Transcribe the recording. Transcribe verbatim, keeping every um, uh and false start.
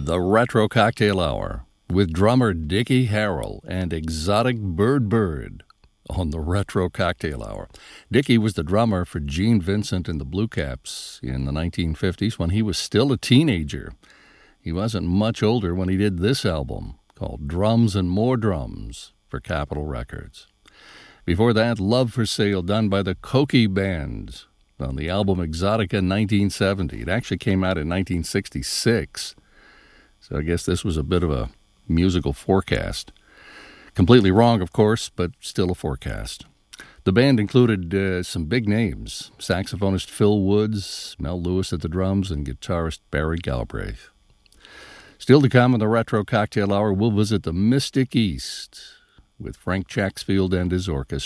The Retro Cocktail Hour with drummer Dickie Harrell and Exotic Bird Bird on the Retro Cocktail Hour. Dickie was the drummer for Gene Vincent and the Blue Caps in the nineteen fifties when he was still a teenager. He wasn't much older when he did this album called Drums and More Drums for Capitol Records. Before that, Love for Sale, done by the Cokie Band on the album Exotica in nineteen seventy. It actually came out in nineteen sixty-six. So I guess this was a bit of a musical forecast. Completely wrong, of course, but still a forecast. The band included uh, some big names: saxophonist Phil Woods, Mel Lewis at the drums, and guitarist Barry Galbraith. Still to come in the Retro Cocktail Hour, we'll visit the Mystic East with Frank Chaxfield and his orchestra.